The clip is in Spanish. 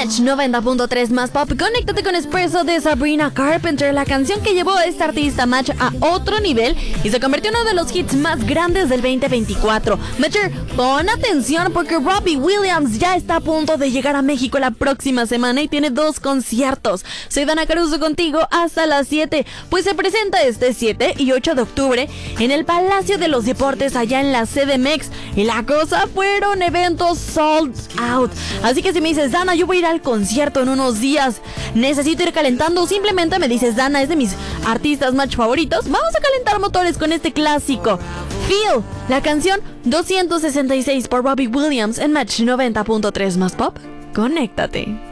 Match 90.3 más pop. Conéctate con Espresso de Sabrina Carpenter, la canción que llevó a esta artista Match a otro nivel y se convirtió en uno de los hits más grandes del 2024. Matcher, pon atención porque Robbie Williams ya está a punto de llegar a México la próxima semana y tiene 2 conciertos. Soy Dana Caruso contigo hasta las 7, pues se presenta este 7 y 8 de octubre en el Palacio de los Deportes allá en la CDMX y la cosa fueron eventos sold out. Así que si me dices, Dana, yo voy a ir al concierto en unos días, necesito ir calentando, simplemente me dices, Dana, es de mis artistas Match favoritos, vamos a calentar motores con este clásico Feel, la canción 266 por Robbie Williams en Match 90.3 más pop. Conéctate.